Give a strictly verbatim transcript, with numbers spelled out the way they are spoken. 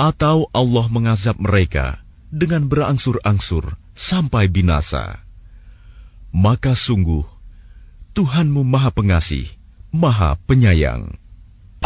atau Allah mengazab mereka dengan berangsur-angsur sampai binasa. Maka sungguh Tuhanmu Maha Pengasih, Maha Penyayang.